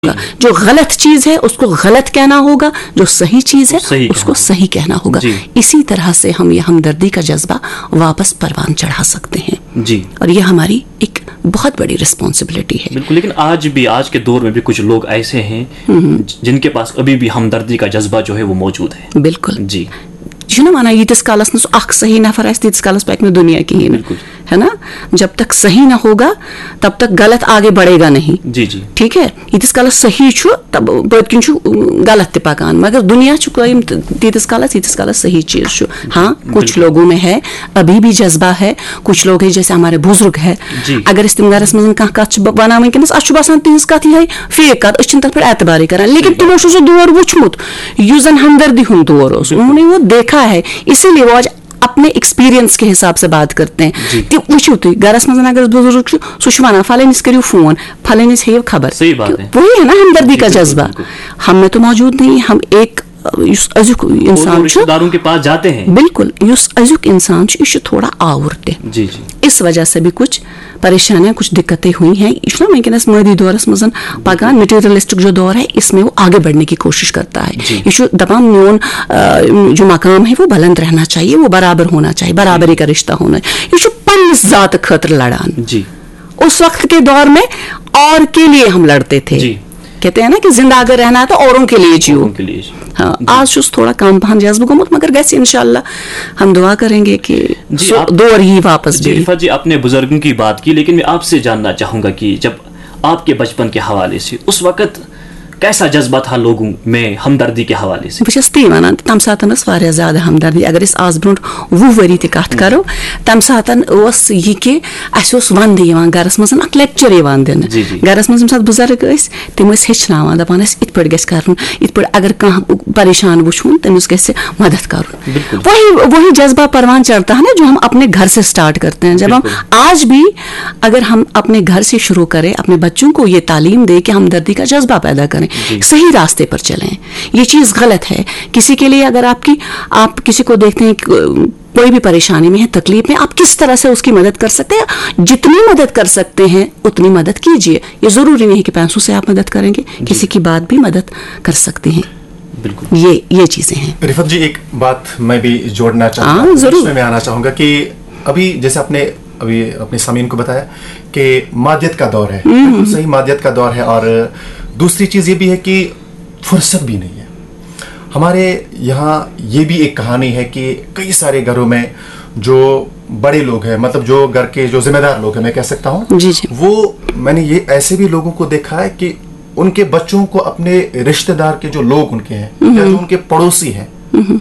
جو غلط چیز ہے اس کو غلط کہنا ہوگا, جو صحیح چیز ہے اس کو صحیح کہنا ہوگا. اسی طرح سے ہم یہ ہمدردی کا جذبہ واپس پروان چڑھا سکتے ہیں. جی, اور یہ ہماری ایک بہت بڑی رسپانسبلٹی ہے. بالکل. لیکن آج کے دور میں بھی کچھ لوگ ایسے ہیں جن کے پاس ابھی بھی ہمدردی کا جذبہ جو ہے وہ موجود ہے. بالکل. جی, نا یتس کالس نا اخ صحیح نفر آئے تیتس کالس پک نہ دنیا کہین, ہے نا. جب تک صحیح نہ ہوگا تب تک غلط آگے بڑھے گا نہیں. جی جی, ٹھیک ہے. یتس کالس صحیح چھو تب پت کن چھو غلط تہ پکان, مگر دنیا چھو قائم تیتس کالس صحیح چیز چھو. ہاں, کچھ لوگوں میں ہے ابھی بھی جذبہ ہے. کچھ لوگ ہیں جیسے ہمارے بزرگ ہے, اگر اس تم گھرس مز کانٛہہ کتھ ونان ونکس اس باسان تہذ کتھ یہ فیک کتھ, اس تر پہ اعتبارے کران. لیکن تمو سہ دور وچھمت یس زن ہمدردی ہند دور اس, انہوں نے وہ دیکھا ہے, اسی لیے وہ آج اپنے ایکسپیرینس کے حساب سے بات کرتے ہیں. وچھو تھی گھرس مز اگر بزرگ سہ ونان فلانس کرو فون, فلانس ہیو خبر. وہی ہے نا ہمدردی کا جذبہ. ہم میں تو موجود نہیں. ہم ایک ازیک انسان رشتہ داروں کے پاس جاتے ہیں. بالکل. اس ازیک انسان یہ تھوڑا آور تہ. جی جی, اس وجہ سے بھی کچھ پریشانیاں کچھ دقتیں ہوئی ہیں. یہ نا ونکس مادی دورس مز پکان مٹیریلسٹک جو دور ہے اس میں وہ آگے بڑھنے کی کوشش کرتا ہے. یہ دپان میون جو مقام ہے وہ بلند رہنا چاہیے, وہ برابر ہونا چاہیے, برابری کا رشتہ ہونا. یہ پنس ذات خاطر لڑان. جی, اس وقت کے دور میں اور کے لیے ہم لڑتے تھے. جی, کہتے ہیں نا کہ زندہ اگر رہنا ہے تو اوروں کے لیے جیو. ہاں, آج تھوڑا کم پہن جذبہ گومت, مگر گھس انشاءاللہ. ہم دعا کریں گے کہ دور ہی واپس. جی رفعت جی, آپ نے بزرگوں کی بات کی, لیکن میں آپ سے جاننا چاہوں گا کہ جب آپ کے بچپن کے حوالے سے اس وقت کیسا جذبہ تھا لوگوں میں ہمدردی کے حوالے سے؟ بہت تی ونان تم سات زیادہ ہمدردی. اگر اس آز برو 20 ؤری تہ کت کرو, تم سات یہ کہ اس وند گھرس مز اک لیکچر دن. گھرس مز سات بزرگ تم ہچن دپان ات پہ گھس کر ات پہ اگر کھانا پریشان وچھون تمس گھس مدد کرن. وہی جذبہ پروان چڑھتا ہے نا جو ہم اپنے گھر سے اسٹارٹ کرتے ہیں. جب ہم آج بھی اگر ہم اپنے گھر سے شروع کریں, اپنے بچوں کو یہ تعلیم دیں کہ ہمدردی کا جذبہ پیدا کریں, صحیح راستے پر چلیں. یہ چیز غلط ہے. کسی کے لیے اگر آپ کسی کو دیکھتے ہیں کوئی بھی پریشانی میں ہے, تکلیف میں, آپ کس طرح سے اس کی مدد کر سکتے ہیں. جتنی مدد کر سکتے ہیں اتنی مدد کیجیے. یہ ضروری نہیں کہ پیسوں سے آپ مدد کریں گے, کسی کی بات بھی مدد کر سکتے ہیں. بالکل, یہ چیزیں ہیں. رفعت جی, ایک بات میں بھی جوڑنا چاہوں گا, ضرور میں آنا چاہوں گا کہ ابھی جیسے آپ نے ابھی اپنے سامعین کو بتایا کہ مادیت کا دور ہے, صحیح مادیت کا دور ہے, اور دوسری چیز یہ بھی ہے کہ فرصت بھی نہیں ہے. ہمارے یہاں یہ بھی ایک کہانی ہے کہ کئی سارے گھروں میں جو بڑے لوگ ہیں, مطلب جو گھر کے جو ذمہ دار لوگ ہیں, میں کہہ سکتا ہوں, وہ میں نے یہ ایسے بھی لوگوں کو دیکھا ہے کہ ان کے بچوں کو اپنے رشتہ دار کے جو لوگ ان کے ہیں یا جو ان کے پڑوسی ہیں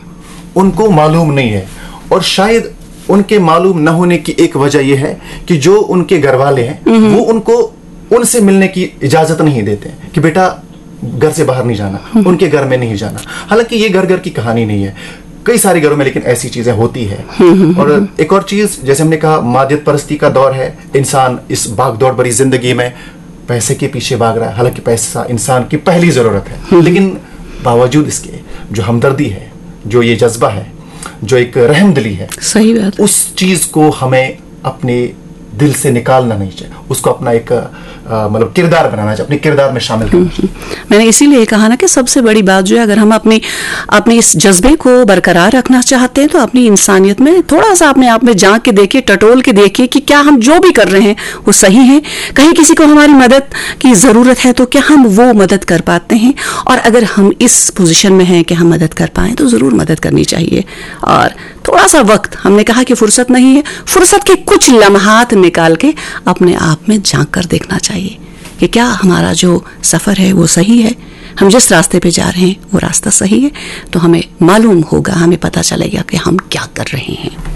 ان کو معلوم نہیں ہے. اور شاید ان کے معلوم نہ ہونے کی ایک وجہ یہ ہے کہ جو ان کے گھر والے ہیں وہ ان سے ملنے کی اجازت نہیں دیتے کہ بیٹا گھر سے باہر نہیں جانا, ان کے گھر میں نہیں جانا. حالانکہ یہ گھر کی کہانی نہیں ہے, کئی سارے گھروں میں لیکن ایسی چیزیں ہوتی ہے. اور ایک اور چیز, جیسے ہم نے کہا مادیت پرستی کا دور ہے, انسان اس بھاگ دوڑ بھری زندگی میں پیسے کے پیچھے بھاگ رہا ہے. حالانکہ پیسہ انسان کی پہلی ضرورت ہے, لیکن باوجود اس کے جو ہمدردی ہے, جو یہ جذبہ ہے, جو ایک رحم دلی ہے, صحیح بات, اس چیز کو ہمیں اپنے دل سے نکالنا نہیں چاہیے. اس کو اپنا ایک مطلب کردار بنانا چاہیے, اپنے کردار میں شامل کرنا چاہیے. میں نے اسی لیے کہا نا کہ سب سے بڑی بات جو ہے, اگر ہم اپنے اس جذبے کو برقرار رکھنا چاہتے ہیں تو اپنی انسانیت میں تھوڑا سا اپنے آپ میں جھانک کے دیکھیے, ٹٹول کے دیکھیے کہ کیا ہم جو بھی کر رہے ہیں وہ صحیح ہے. کہیں کسی کو ہماری مدد کی ضرورت ہے تو کیا ہم وہ مدد کر پاتے ہیں, اور اگر ہم اس پوزیشن میں ہیں کہ ہم مدد کر پائیں تو ضرور مدد کرنی چاہیے. اور تھوڑا سا وقت, ہم نے کہا کہ فرصت نہیں ہے, فرصت کے کچھ لمحات نکال کے اپنے آپ میں جھانک کر دیکھنا چاہیے کہ کیا ہمارا جو سفر ہے وہ صحیح ہے, ہم جس راستے پہ جا رہے ہیں وہ راستہ صحیح ہے. تو ہمیں معلوم ہوگا, ہمیں پتہ چلے گا کہ ہم کیا کر رہے ہیں.